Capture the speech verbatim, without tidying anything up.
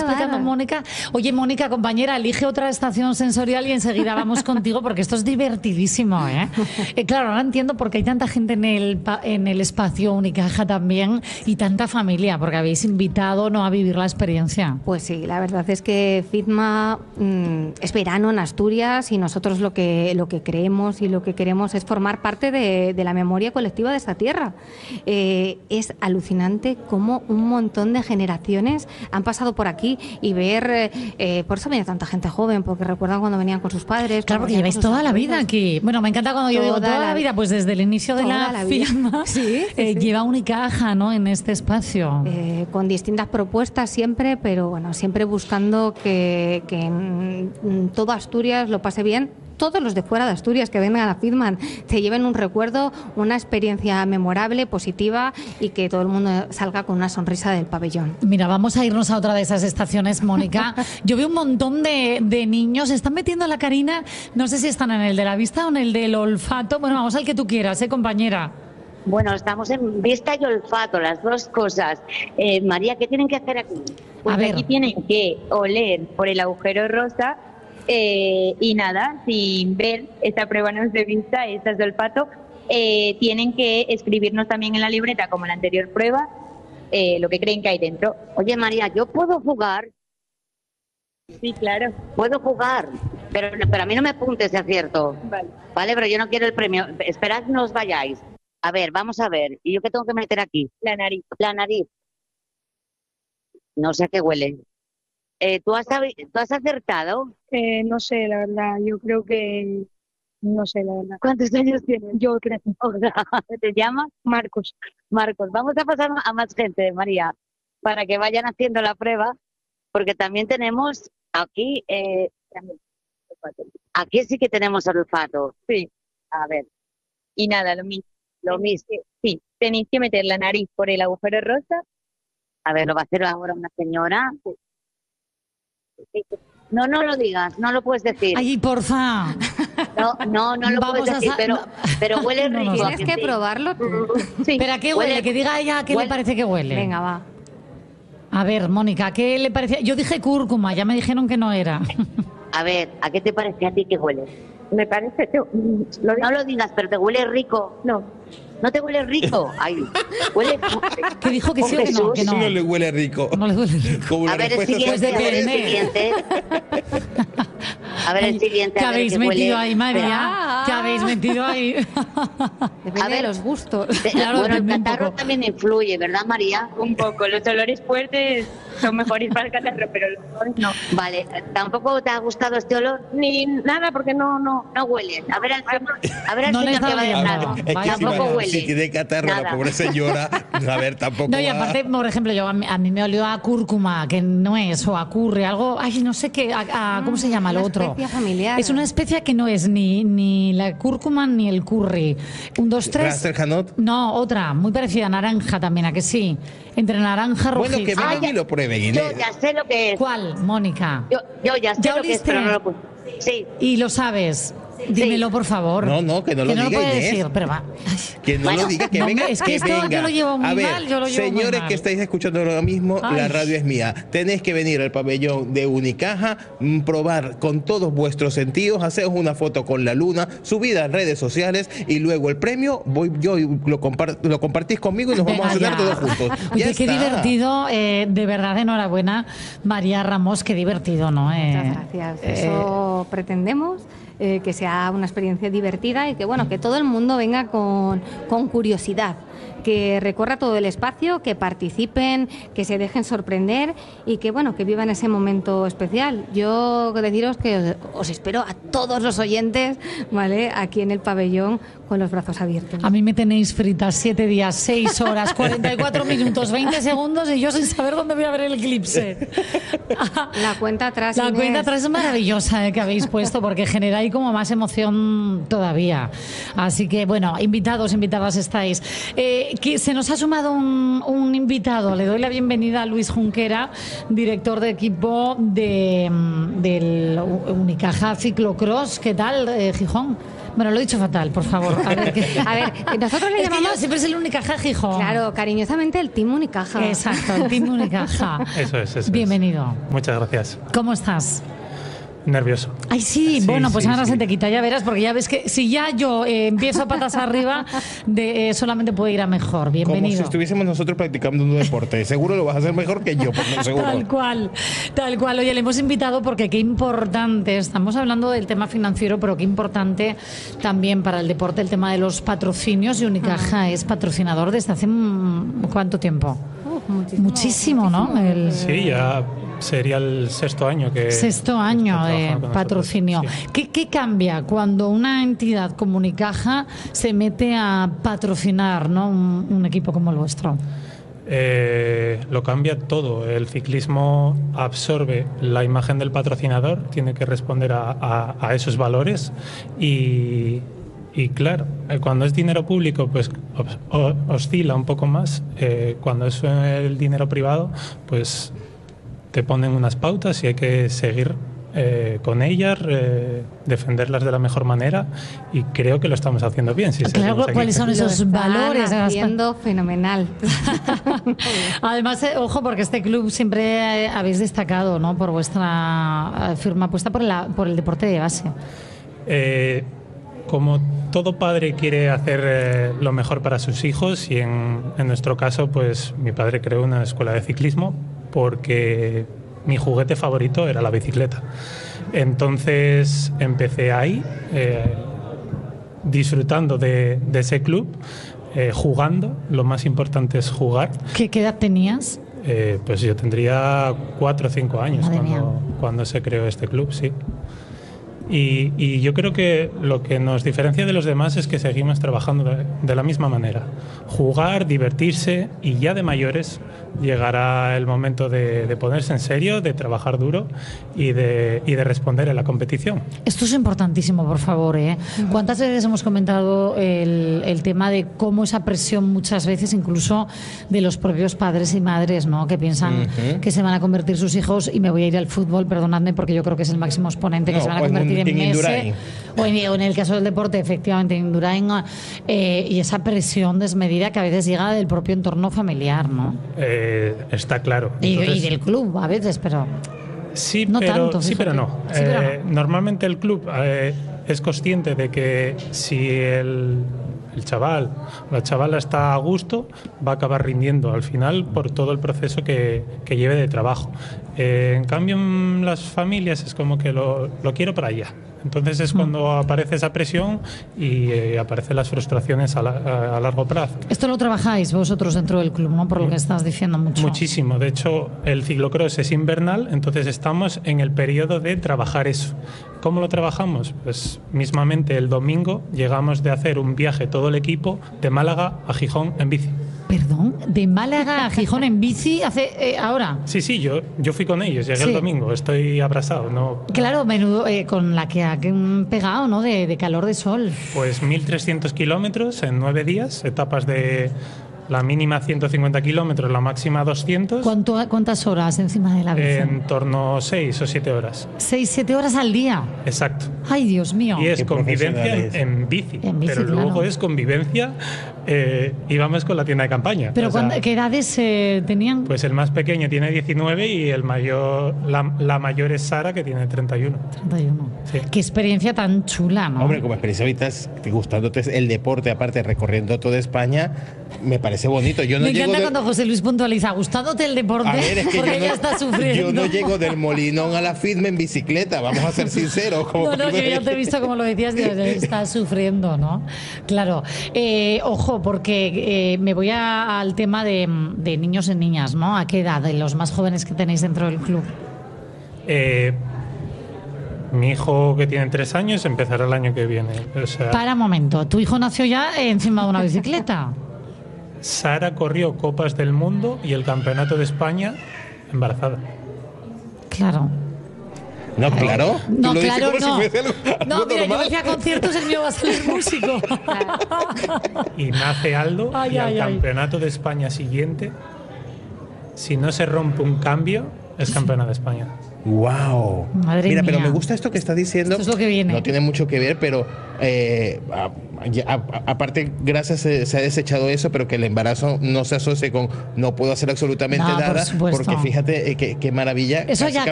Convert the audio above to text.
explicando claro. Mónica. Oye, Mónica, compañera, elige otra estación sensorial y enseguida vamos contigo porque esto es divertidísimo, ¿eh? Eh, claro, ahora entiendo por qué hay tanta gente en el, pa- en el espacio Unicaja también y tanta familia, porque habéis invitado, ¿no?, a vivir la experiencia. Pues sí, la verdad es que FITMA mmm, es verano en Asturias y nosotros lo que, lo que creemos y lo que queremos es formar parte de, de la memoria colectiva de esta tierra. Eh, es alucinante cómo un montón de generaciones han pasado por aquí y ver, eh, por eso viene tanta gente joven, porque recuerdan cuando venían con sus padres. Claro, porque venían lleváis con sus toda la abuelos. vida aquí. Bueno, me encanta cuando yo digo Toda toda la la vida, pues desde el inicio de Toda la, la vida. firma Sí, sí, eh, sí. lleva Unicaja, ¿no?, en este espacio. Eh, con distintas propuestas siempre, pero bueno, siempre buscando que, que en, en todo Asturias lo pase bien. Todos los de fuera de Asturias que vengan a FITMA se lleven un recuerdo, una experiencia memorable, positiva y que todo el mundo salga con una sonrisa del pabellón. Mira, vamos a irnos a otra de esas estaciones, Mónica. Yo veo un montón de, de niños, se están metiendo a la Carina, no sé si están en el de la vista o en el del olfato. Bueno, vamos al que tú quieras, ¿eh, compañera? Bueno, estamos en vista y olfato, las dos cosas. Eh, María, ¿qué tienen que hacer aquí? Pues A ver. aquí tienen que oler por el agujero rosa eh, y nada, sin ver, esta prueba no es de vista, esta es de olfato. Eh, tienen que escribirnos también en la libreta, como en la anterior prueba, eh, lo que creen que hay dentro. Oye, María, ¿yo puedo jugar? Sí, claro. Puedo jugar, pero, pero a mí no me apuntes de acierto. Vale. Vale, pero yo no quiero el premio. Esperad, no os vayáis. A ver, vamos a ver. ¿Y yo qué tengo que meter aquí? La nariz. La nariz. No sé a qué huele. Eh, ¿tú, has, sabi- ¿Tú has acertado? Eh, no sé, la verdad, yo creo que... No sé, la verdad. ¿Cuántos años tienes? Yo creo que... ¿Te llamas? Marcos. Marcos. Vamos a pasar a más gente, María, para que vayan haciendo la prueba, porque también tenemos aquí... Eh, aquí sí que tenemos olfato. Sí. A ver, Y nada, lo mismo. lo mismo. Sí, tenéis que meter la nariz por el agujero rosa. A ver, lo va a hacer ahora una señora. No, no lo digas, no lo puedes decir. Ay, porfa. No, no, no lo Vamos puedes a decir, sa- pero, no. pero huele No rico. nos ¿a da. Tienes que que sí? probarlo tú. Sí. ¿Pero a qué huele? Huele- Que diga ella a qué huele- le parece que huele. Venga, va. A ver, Mónica, ¿qué le parecía? Yo dije cúrcuma, ya me dijeron que no era. A ver, ¿a qué te parece a ti que huele? Me parece que... Lo No lo digas, pero te huele rico. No. ¿No te huele rico? Ay, huele... Que dijo que sí o que no, que Jesús. no. Eso no le huele rico. No le huele rico. Como A la ver el respuesta siguiente, Pues a ver el depende. siguiente. A ver el siguiente, ¿Qué a ver habéis qué metido huele. ahí, María? Ah. ¿Qué habéis metido ahí? Depende A ver. de los gustos. De- Claro, bueno, el depende un catarro poco. también influye, ¿verdad, María? Un poco. Los olores fuertes son mejores para el catarro, pero los olores no. Vale, ¿tampoco te ha gustado este olor? Ni nada, porque no, no. No huele. A ver al señor, a ver al No le señor está que va de oliendo. lado. Es que Vaya, si, Tampoco va- huele. si tiene catarro la Nada. pobre señora, a ver, tampoco No, y va- aparte, por ejemplo, yo a mí, a mí me olió a cúrcuma, que no es, o a curry, algo, ay, no sé qué, a- a- ¿cómo se llama lo Una otro? especia familiar. Es una especia que no es ni, ni la cúrcuma ni el curry. Un, dos, tres. Ras el Hanot. No, otra, muy parecida, naranja también, ¿a que sí? Entre naranja, rojizo. Bueno, que Ah, vengan ya- y lo prueben, Yo Inés. ya sé lo que es. ¿Cuál, Mónica? Yo, yo ya sé ¿Ya lo que es, oliste? pero no lo puedo. Sí. Y lo sabes. Dímelo, por favor. No, no, que no lo que no diga lo puede Inés. decir, pero va. Que no Bueno, lo diga, que no, venga, es que que esto yo venga. lo llevo muy A ver, mal, yo lo llevo muy señores mal. que estáis escuchando ahora mismo, Ay. la radio es mía. Tenéis que venir al pabellón de Unicaja, mm, probar con todos vuestros sentidos, haceros una foto con la luna, subida en redes sociales y luego el premio voy yo y lo, compar- lo compartís conmigo y nos vamos Venga, a cenar ya. todos juntos. Oye, Ya qué está. divertido, eh, de verdad, enhorabuena, María Ramos, qué divertido, ¿no? Eh, Muchas gracias. eh, Eso pretendemos, eh, que sea una experiencia divertida y que bueno, que todo el mundo venga con, con curiosidad, que recorra todo el espacio, que participen, que se dejen sorprender y que bueno, que vivan ese momento especial. Yo deciros que os, os espero a todos los oyentes, ¿vale? Aquí en el pabellón con los brazos abiertos. A mí me tenéis fritas siete días, seis horas, cuarenta y cuatro minutos, veinte segundos y yo sin saber dónde voy a ver el eclipse. La cuenta atrás. La Inés. cuenta atrás es maravillosa, eh, que habéis puesto porque genera ahí como más emoción todavía. Así que bueno, invitados, invitadas estáis. Eh, que se nos ha sumado un, un invitado. Le doy la bienvenida a Luis Junquera, director de equipo de, mm, del Unicaja Ciclocross. ¿Qué tal, eh, Gijón? Bueno, lo he dicho fatal, por favor. A ver, que- A ver, nosotros le es que llamamos, yo siempre es el Unicaja Gijón. claro, cariñosamente el Team Unicaja. Exacto, el Team Unicaja. Eso es, eso es. Bienvenido. Muchas gracias. ¿Cómo estás? Nervioso. Ay, sí, Sí, bueno, pues sí, ahora sí. se te quita, ya verás, porque ya ves que si ya yo eh, empiezo patas arriba, de, eh, solamente puede ir a mejor. Como Bienvenido. si estuviésemos nosotros practicando un deporte. Seguro lo vas a hacer mejor que yo, por lo seguro. Tal cual, tal cual. Oye, le hemos invitado porque qué importante, estamos hablando del tema financiero, pero qué importante también para el deporte el tema de los patrocinios, y Unicaja es patrocinador desde hace mm, ¿cuánto tiempo? Uf, muchísimo, Muchísimo, ¿no? El Sí, ya sería el sexto año que... sexto año que de trabajamos con patrocinio. nosotros. Sí. ¿Qué, ¿Qué cambia cuando una entidad como Unicaja se mete a patrocinar, ¿no? un, un equipo como el vuestro? Eh, lo cambia todo. El ciclismo absorbe la imagen del patrocinador, tiene que responder a, a- a esos valores y, y claro, eh, cuando es dinero público pues os- o- oscila un poco más. Eh, cuando es el dinero privado pues te ponen unas pautas y hay que seguir eh, con ellas, eh, defenderlas de la mejor manera y creo que lo estamos haciendo bien. Si Claro, seguimos aquí. ¿cuáles son Lo esos están valores? haciendo fenomenal. Además, eh, ojo, porque este club siempre eh, habéis destacado, ¿no? Por vuestra eh, firma puesta por, la, por el deporte de base. Eh, como todo padre quiere hacer eh, lo mejor para sus hijos y en, en nuestro caso, pues mi padre creó una escuela de ciclismo porque mi juguete favorito era la bicicleta. Entonces empecé ahí, eh, disfrutando de, de ese club, eh, jugando. Lo más importante es jugar. ¿Qué, qué edad tenías? Eh, pues yo tendría cuatro o cinco años Madre mía. cuando, cuando se creó este club, sí. Y, y yo creo que lo que nos diferencia de los demás es que seguimos trabajando de, de la misma manera. Jugar, divertirse y ya de mayores llegará el momento de, de ponerse en serio, de trabajar duro y de, y de responder en la competición. Esto es importantísimo, por favor. ¿eh? ¿Cuántas veces hemos comentado el, el tema de cómo esa presión muchas veces, incluso de los propios padres y madres, ¿no? Que piensan Ujú. que se van a convertir sus hijos, y me voy a ir al fútbol, perdonadme, porque yo creo que es el máximo exponente, que No, se van a o en un- convertir en, en Messi, Indurain. o en, o en el caso del deporte, efectivamente, en Indurain, eh, y esa presión desmedida que a veces llega del propio entorno familiar, ¿no? Eh, está claro. Y, Entonces, y del club, a veces, pero... Sí, No pero, tanto, sí, fíjate. pero no. Sí, pero Eh, Normalmente el club eh, es consciente de que si el, el chaval o la chavala está a gusto, va a acabar rindiendo al final por todo el proceso que, que lleve de trabajo. Eh, en cambio, en las familias es como que lo, lo quiero para allá. Entonces es cuando aparece esa presión y eh, aparecen las frustraciones a, la- a- a largo plazo. Esto lo trabajáis vosotros dentro del club, ¿no? Por lo que estás diciendo mucho. Muchísimo. De hecho, el ciclocross es invernal, entonces estamos en el periodo de trabajar eso. ¿Cómo lo trabajamos? Pues mismamente el domingo llegamos de hacer un viaje todo el equipo de Málaga a Gijón en bici. Perdón, de Málaga a Gijón en bici hace eh, ahora. Sí, sí, yo, yo fui con ellos, llegué Sí. el domingo, estoy abrasado, ¿no? Claro, menudo, eh, con la que ha que un pegado, ¿no? De, de calor de sol. Pues mil trescientos kilómetros en nueve días, etapas de la mínima ciento cincuenta kilómetros, la máxima doscientos, ¿Cuánto, ¿Cuántas horas encima de la bici? en torno a seis o siete horas. Seis, siete horas al día. Exacto. Ay, Dios mío. Y es Qué convivencia profesionales. en bici, En bici, pero luego claro. es convivencia eh, y vamos con la tienda de campaña. Pero O sea, ¿cuándo- ¿qué edades eh, tenían? pues el más pequeño tiene diecinueve y el mayor, la, la mayor es Sara, que tiene treinta y uno. treinta y uno. Sí. Qué experiencia tan chula, ¿no? Hombre, como experiencia ahorita es que gustándote el deporte, aparte recorriendo toda España, me parece bonito. Yo no Me llego encanta de- cuando José Luis puntualiza, ¿gustándote el deporte? A ver, es que Porque yo no, ya está sufriendo. yo no llego del Molinón a la firma en bicicleta, vamos a ser sinceros. como- No, no, yo ya te he visto como lo decías, digo, estás sufriendo, ¿no? Claro. Eh, ojo, porque eh, me voy a- al tema de, de niños y niñas, ¿no? ¿A qué edad? De los más jóvenes que tenéis dentro del club. Eh, mi hijo, que tiene tres años, empezará el año que viene. O sea, Para un momento, tu hijo nació ya encima de una bicicleta. Sara corrió Copas del Mundo y el Campeonato de España embarazada. Claro. No, claro. Tú No, lo dices claro, como si no. fuese algo- No, algo mira, yo normal. me fui a conciertos, el mío va a salir músico. Y nace Aldo Ay, y ay, al ay. Campeonato de España siguiente, si no se rompe un cambio, es campeona de España. Wow. Madre Mira, pero mía. me gusta esto que está diciendo. Esto es lo que viene. No tiene mucho que ver, pero eh, a, a, a, aparte, gracias se, se ha desechado eso, pero que el embarazo no se asocie con no puedo hacer absolutamente no, nada, por porque fíjate eh, qué, qué maravilla. Eso casi ya ha